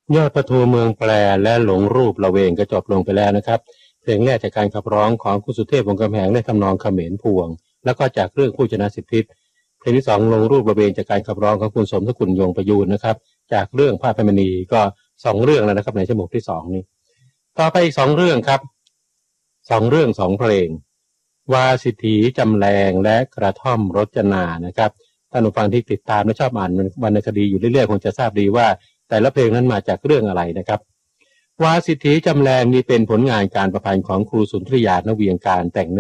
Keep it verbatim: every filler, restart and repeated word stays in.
ยอดประตูเมืองแปลและหลงรูประเวงก็จบลงไปแล้วนะครับเพลงแรกจากการขับร้องของคุณสุเทพวงศ์กำแหงในทำนองเขมรพวงแล้วก็จากเรื่องผู้ชนะสิบทิศเพลงที่สองหลงรูประเวงจากการขับร้องของคุณสมทกุลยงประยูรนะครับจากเรื่องพระอภัยมณีก็สองเรื่องแล้วนะครับในชั่วโมงที่สองนี้ต่อไปอีกสองเรื่องครับสองเรื่องสองเพลงวาสิถีจำแรงและกระท่อมรจนานะครับท่านผู้ฟังที่ติดตามและชอบอ่านวรรณคดีอยู่เรื่อยๆคงจะทราบดีว่าแต่ละเพลงนั้นมาจากเรื่องอะไรนะครับวาสิถีจำแรงนี้เป็นผลงานการประพันธ์ของครูสุนทรียานเวียงการแต่ง